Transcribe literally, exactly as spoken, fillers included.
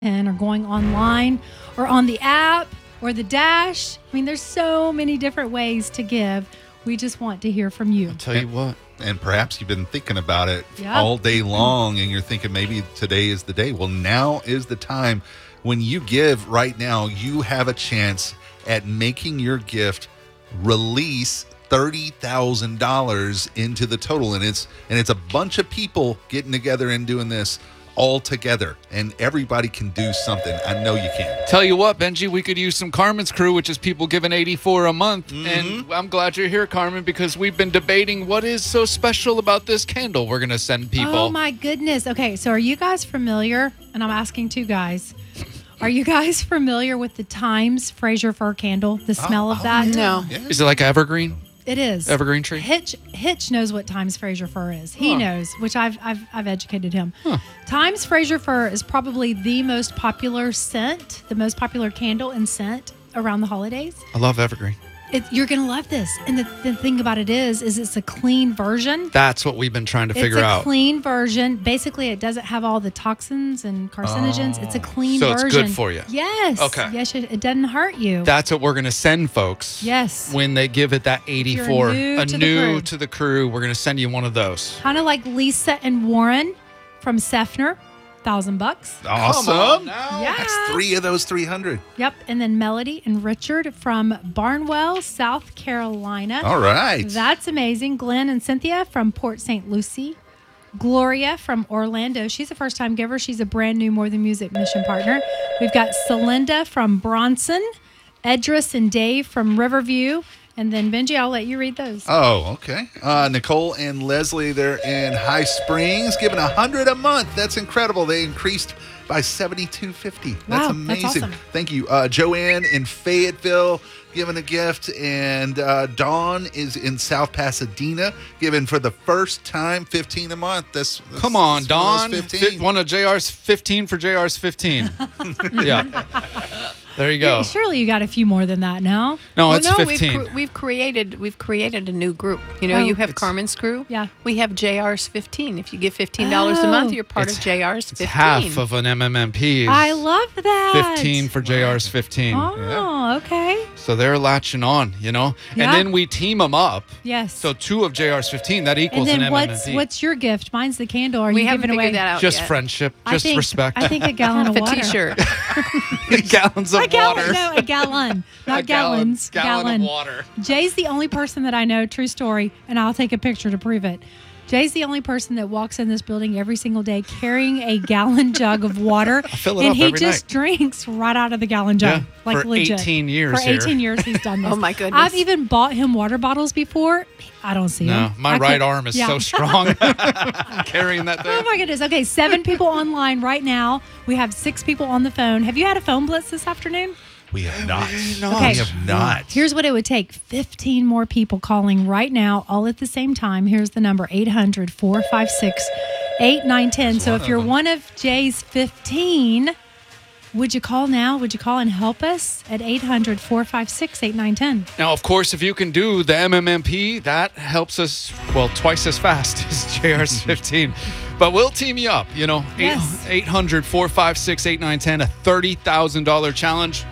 and or going online or on the app or the dash. I mean, there's so many different ways to give. We just want to hear from you. I'll tell you what. And perhaps you've been thinking about it Yeah. all day long and you're thinking maybe today is the day. Well, now is the time. When you give right now, you have a chance at making your gift release thirty thousand dollars into the total. And it's and it's a bunch of people getting together and doing this all together, and everybody can do something. I know you can. Tell you what, Benji, we could use some Carmen's Crew, which is people giving eighty-four a month. Mm-hmm. And I'm glad you're here, Carmen, because we've been debating what is so special about this candle we're going to send people. Oh, my goodness. Okay, so are you guys familiar? And I'm asking two guys. Are you guys familiar with the Times Fraser Fir candle? The smell Oh, of that? yeah. No. Yeah. Is it like evergreen? It is. Evergreen tree? Hitch Hitch knows what Times Fraser Fir is. He Huh. knows, which I've I've I've educated him. Huh. Times Fraser Fir is probably the most popular scent, the most popular candle and scent around the holidays. I love evergreen. It, you're gonna love this. And the, the thing about it is, is it's a clean version. That's what we've been trying to figure it's a out. clean version. Basically, it doesn't have all the toxins and carcinogens. It's a clean So it's version. good for you. Yes. Okay. Yes, it, it doesn't hurt you. That's what we're going to send folks. Yes. When they give it that eighty-four. new a to the new crew. to the crew. We're going to send you one of those. Kind of like Lisa and Warren from Sefner, thousand bucks. Awesome. Yeah. That's three of those three hundred. Yep. And then Melody and Richard from Barnwell, South Carolina. All right. That's amazing. Glenn and Cynthia from Port Saint Lucie. Gloria from Orlando. She's a first-time giver. She's a brand new More Than Music mission partner. We've got Celinda from Bronson. Edris and Dave from Riverview. And then, Benji, I'll let you read those. Oh, okay. Uh, Nicole and Leslie, they're in High Springs, giving a hundred a month. That's incredible. They increased by seventy-two fifty. That's Wow, that's amazing. awesome. Thank you, uh, Joanne in Fayetteville, giving a gift, and uh, Dawn is in South Pasadena, giving for the first time fifteen a month. That's, that's Come on, that's one of Don. those fifteen. Fi- One of J R's fifteen for J R's fifteen. Yeah. There you go. Surely you got a few more than that now. No, Well, it's no, fifteen. We've, cre- we've created we've created a new group. You know, Oh. you have It's- Carmen's Crew. Yeah. We have J R's fifteen. If you give fifteen dollars a month, Oh. you're part It's- of J R's fifteen. It's half of an M M M P. is I love that. fifteen for J R's fifteen. Oh, okay. So they're latching on, you know? Yeah. And then we team them up. Yes. So two of J R's fifteen, that and equals an then M M M what's P. what's your gift? Mine's the candle. Are We you haven't giving figured away? that out Just yet. friendship, I just think, respect. I think a gallon of a water. T-shirt. gallons of A gallon, water. no, a gallon, not A gallon- gallons. gallon of water. Jay's the only person that I know. True story, and I'll take a picture to prove it. Jay's the only person that walks in this building every single day carrying a gallon jug of water, fill it and up he every just night. drinks right out of the gallon jug, Yeah, like for legit. eighteen years For here. eighteen years, he's done this. Oh, my goodness. I've even bought him water bottles before. I don't see No, him. my I right couldn't- arm is yeah. so strong carrying that thing. Oh my goodness. Okay, seven people online right now. We have six people on the phone. Have you had a phone blitz this afternoon? We have not. Okay. We have not. Here's what it would take fifteen more people calling right now, all at the same time. Here's the number eight hundred, four five six, eight nine one zero. So if you're one of Jay's fifteen, would you call now? Would you call and help us at eight hundred, four five six, eight nine one zero? Now, of course, if you can do the M M M P, that helps us, well, twice as fast as J R's fifteen. But we'll team you up, you know, Yes. eight hundred, four five six, eight nine one zero, a thirty thousand dollars challenge.